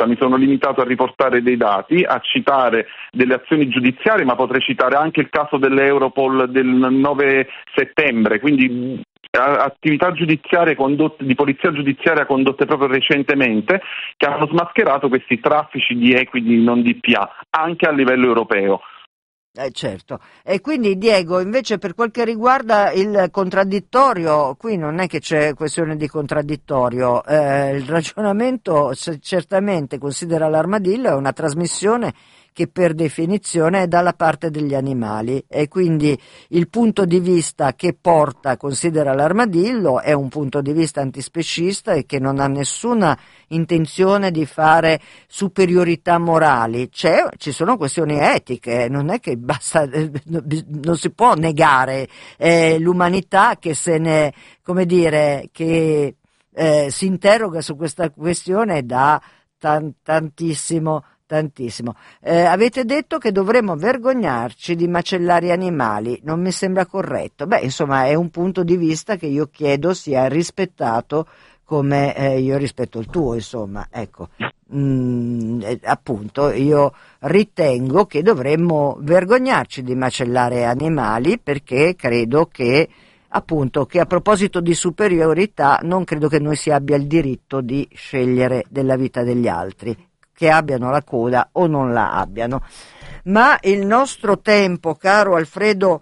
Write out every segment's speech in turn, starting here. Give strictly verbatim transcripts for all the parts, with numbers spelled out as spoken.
risposta, mi sono limitato a riportare dei dati, a citare delle azioni giudiziarie, ma potrei citare anche il caso dell'Europol del nove settembre, quindi attività giudiziarie condotte, di polizia giudiziaria condotte proprio recentemente, che hanno smascherato questi traffici di equidi non D P A anche a livello europeo. Eh certo, e quindi Diego, invece per quel che riguarda il contraddittorio, qui non è che c'è questione di contraddittorio, eh, il ragionamento certamente considera l'Armadillo è una trasmissione che per definizione è dalla parte degli animali e quindi il punto di vista che porta considera l'Armadillo è un punto di vista antispecista e che non ha nessuna intenzione di fare superiorità morali. C'è, ci sono questioni etiche, non è che basta, non si può negare eh, l'umanità che se ne, come dire, che eh, si interroga su questa questione da tan, tantissimo Tantissimo. Eh, avete detto che dovremmo vergognarci di macellare animali, non mi sembra corretto. Beh, insomma, è un punto di vista che io chiedo sia rispettato come eh, io rispetto il tuo, insomma, ecco. Mm, eh, appunto, io ritengo che dovremmo vergognarci di macellare animali perché credo che appunto che a proposito di superiorità non credo che noi si abbia il diritto di scegliere della vita degli altri, che abbiano la coda o non la abbiano. Ma il nostro tempo, caro Alfredo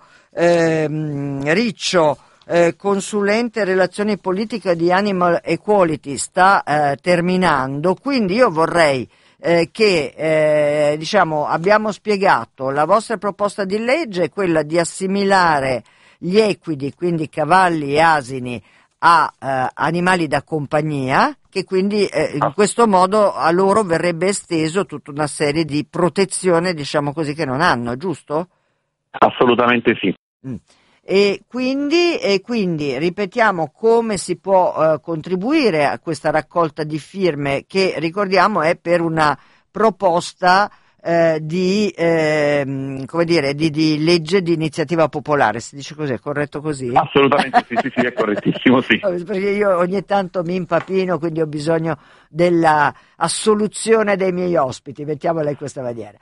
ehm, Riccio, eh, consulente relazioni politiche di Animal Equality, sta eh, terminando, quindi io vorrei eh, che eh, diciamo abbiamo spiegato la vostra proposta di legge è quella di assimilare gli equidi, quindi cavalli e asini, a eh, animali da compagnia, che quindi eh, in questo modo a loro verrebbe esteso tutta una serie di protezione, diciamo così, che non hanno, giusto? Assolutamente sì. Mm. E quindi, e quindi ripetiamo come si può eh, contribuire a questa raccolta di firme che ricordiamo è per una proposta eh, di eh, come dire di, di legge di iniziativa popolare, si dice così, è corretto così? Assolutamente sì, sì, sì, è correttissimo, sì. Perché io ogni tanto mi impapino, quindi ho bisogno della assoluzione dei miei ospiti, mettiamola in questa maniera.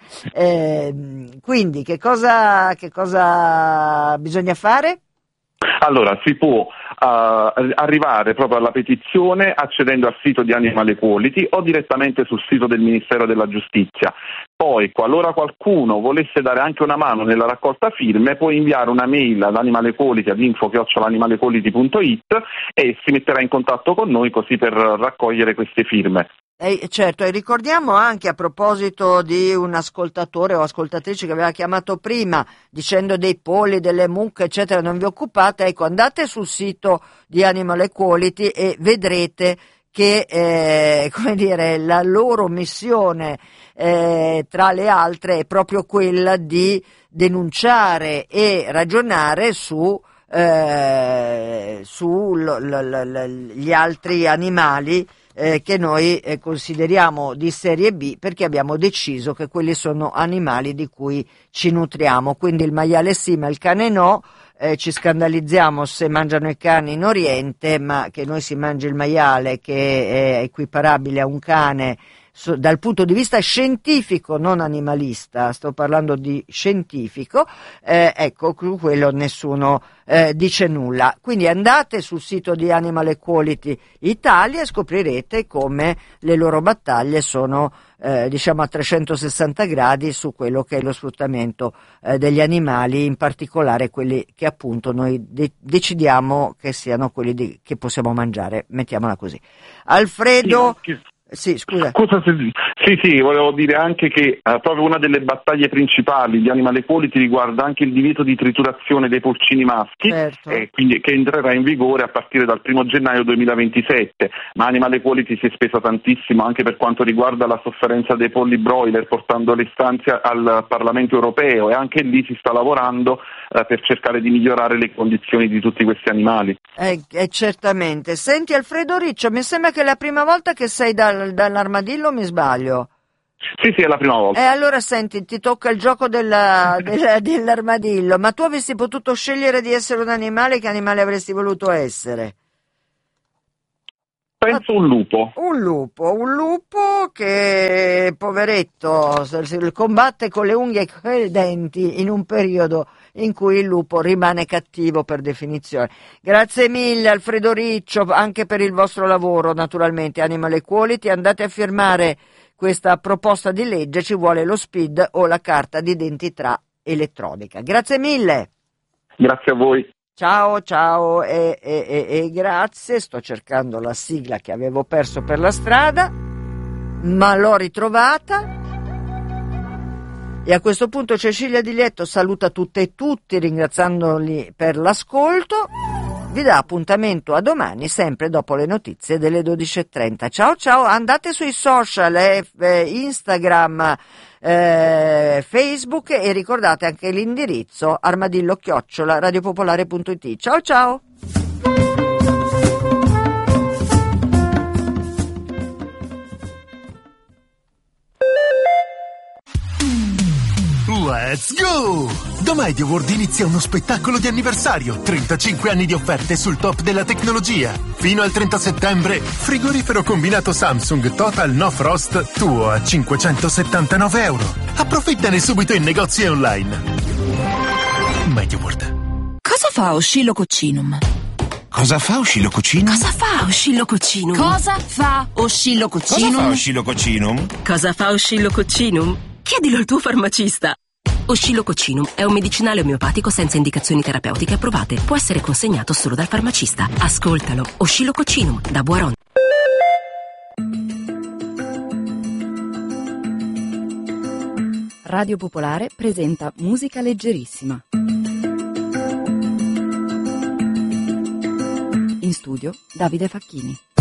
Eh, quindi che cosa, che cosa bisogna fare? Allora, si può uh, arrivare proprio alla petizione accedendo al sito di Animal Equality o direttamente sul sito del Ministero della Giustizia. Poi, qualora qualcuno volesse dare anche una mano nella raccolta firme, può inviare una mail ad Animal Equality, ad info chiocciola animal equality punto it e si metterà in contatto con noi così per raccogliere queste firme. Eh, certo, e ricordiamo anche a proposito di un ascoltatore o ascoltatrice che aveva chiamato prima dicendo dei polli, delle mucche eccetera, non vi occupate, ecco, andate sul sito di Animal Equality e vedrete che eh, come dire, la loro missione eh, tra le altre è proprio quella di denunciare e ragionare su eh, su l- l- l- gli altri animali Eh, che noi eh, consideriamo di serie B perché abbiamo deciso che quelli sono animali di cui ci nutriamo, quindi il maiale sì ma il cane no, eh, ci scandalizziamo se mangiano i cani in Oriente, ma che noi si mangi il maiale che è equiparabile a un cane so, dal punto di vista scientifico, non animalista, sto parlando di scientifico, eh, ecco, quello nessuno eh, dice nulla. Quindi andate sul sito di Animal Equality Italia e scoprirete come le loro battaglie sono eh, diciamo a trecentosessanta gradi su quello che è lo sfruttamento eh, degli animali, in particolare quelli che appunto noi de- decidiamo che siano quelli di- che possiamo mangiare, mettiamola così. Alfredo... Sì, Sì, scusa. Scusa se, sì, sì, volevo dire anche che eh, proprio una delle battaglie principali di Animal Equality riguarda anche il divieto di triturazione dei porcini maschi, Certo. eh, quindi, che entrerà in vigore a partire dal primo gennaio duemilaventisette, ma Animal Equality si è spesa tantissimo anche per quanto riguarda la sofferenza dei polli broiler, portando le istanze al Parlamento europeo, e anche lì si sta lavorando eh, per cercare di migliorare le condizioni di tutti questi animali. Eh, eh, certamente. Senti Alfredo Riccio, mi sembra che è la prima volta che sei dal, dall'armadillo, o mi sbaglio? Sì, sì, è la prima E volta. eh, allora senti, ti tocca il gioco della, della, dell'armadillo, ma tu avresti potuto scegliere di essere un animale, che animale avresti voluto essere? Penso un lupo. Un lupo, un lupo che, poveretto, combatte con le unghie e con i denti in un periodo in cui il lupo rimane cattivo per definizione. Grazie mille Alfredo Riccio, anche per il vostro lavoro, naturalmente, Animal Equality. Andate a firmare questa proposta di legge, ci vuole lo S P I D o la carta d'identità elettronica. Grazie mille. Grazie a voi. Ciao, ciao e, e, e, e grazie, sto cercando la sigla che avevo perso per la strada, ma l'ho ritrovata. E a questo punto Cecilia Di Lietto saluta tutte e tutti, ringraziandoli per l'ascolto. Vi dà appuntamento a domani, sempre dopo le notizie delle dodici e trenta. Ciao ciao, andate sui social, eh, Instagram, eh, Facebook, e ricordate anche l'indirizzo armadillo chiocciola radiopopolare punto it. Ciao ciao! Let's go! Da Media World inizia uno spettacolo di anniversario, trentacinque anni di offerte sul top della tecnologia. Fino al trenta settembre, frigorifero combinato Samsung Total No Frost tuo a cinquecentosettantanove euro. Approfittane subito in negozi e online. Media World. Cosa fa Oscillococcinum? Cosa fa Oscillococcinum? Cosa fa Oscillococcinum? Cosa fa Oscillococcinum? Cosa fa Oscillococcinum? Cosa fa Oscillococcinum? Chiedilo al tuo farmacista. Oscillococcinum è un medicinale omeopatico senza indicazioni terapeutiche approvate. Può essere consegnato solo dal farmacista. Ascoltalo. Oscillococcinum, da Boiron. Radio Popolare presenta Musica Leggerissima. In studio Davide Facchini.